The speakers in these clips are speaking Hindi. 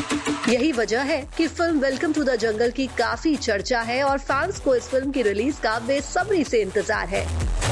यही वजह है कि film welcome to the jungle की काफी चर्चा है और फैंस को इस फिल्म की रिलीज का बेसब्री से इंतजार है।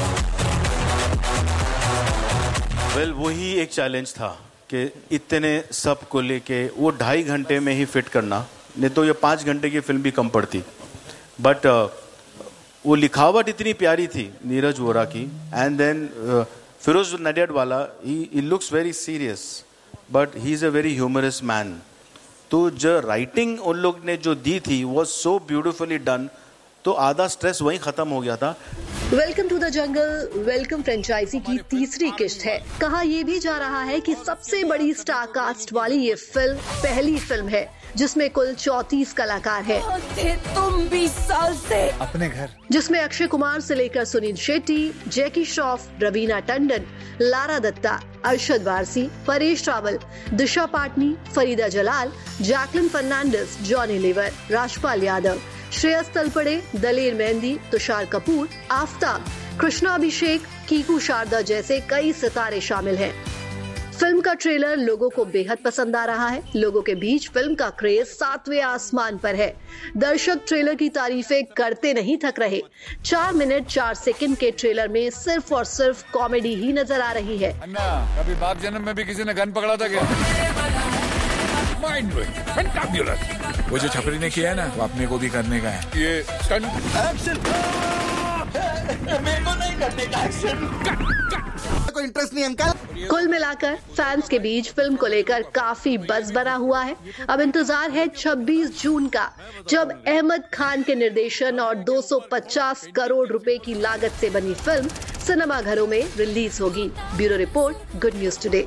वही एक चैलेंज था कि इतने सब को लेके वो 2.5 घंटे में ही फिट करना, नहीं तो ये 5 घंटे की फिल्म भी कम पड़ती। बट वो लिखावट इतनी प्यारी थी नीरज वोरा की, and then Firoz Nadiadwala, he looks very serious but he is a very humorous man. तो जो राइटिंग उन लोग ने जो दी थी वो सो ब्यूटिफुली डन, तो आधा स्ट्रेस वहीं खत्म हो गया था। Welcome to the jungle welcome franchise की तीसरी किस्त है। कहा यह भी जा रहा है कि सबसे बड़ी स्टार कास्ट वाली ये फिल्म पहली फिल्म है जिसमें कुल 34 कलाकार हैं। तुम 20 साल से अपने घर, जिसमें अक्षय कुमार से लेकर सुनील शेट्टी, जैकी श्रॉफ, रवीना टंडन, लारा दत्ता, अरशद वारसी, परेश रावल, दिशा Patni, Farida Jalal, Jacqueline Fernandes, Johnny liver, Rajpal Yadav, Shreyas Talpade, Daler Mehndi, Tushar Kapoor, Aftab, Krishna Abhishek, Kiku Sharda जैसे कई सितारे शामिल हैं। फिल्म का ट्रेलर लोगों को बेहद पसंद आ रहा है। लोगों के बीच फिल्म का क्रेज 7वें आसमान पर है। दर्शक ट्रेलर की तारीफें करते नहीं थक रहे। 4 मिनट 4 सेकंड के ट्रेलर में सिर्फ और सिर्फ कॉमेडी ही नजर आ रही है। अन्ना, कभी बाप जन्म में भी किसी ने गन पकड़ा था क्या? Mind blowing, fantabulous. वो जो छपरी ने किया है ना, वो अपने को भी करने का है। ये स्टंट एक्शन मेरे को नहीं करने का एक्शन। कोई इंटरेस्ट नहीं अंकल। कुल मिलाकर फैंस के बीच फिल्म को लेकर काफी बज़ बना हुआ है। अब इंतजार है 26 जून का, जब अहमद खान के निर्देशन और 250 करोड़ रुपए की लागत से बनी फिल्म सिनेमाघरों में रिलीज होगी। Bureau report, good news today.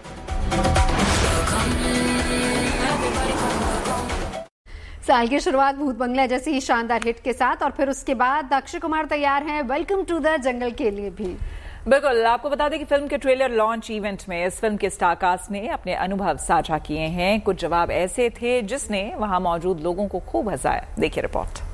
साल की शुरुआत भूत बंगला जैसी शानदार हिट के साथ और फिर उसके बाद अक्षय कुमार तैयार हैं वेलकम टू द जंगल के लिए भी। बिल्कुल, आपको बता दें कि फिल्म के ट्रेलर लॉन्च इवेंट में इस फिल्म के स्टारकास्ट ने अपने अनुभव साझा किए हैं। कुछ जवाब ऐसे थे जिसने वहां मौजूद लोगों को खूब हंसाया। देखिए रिपोर्ट।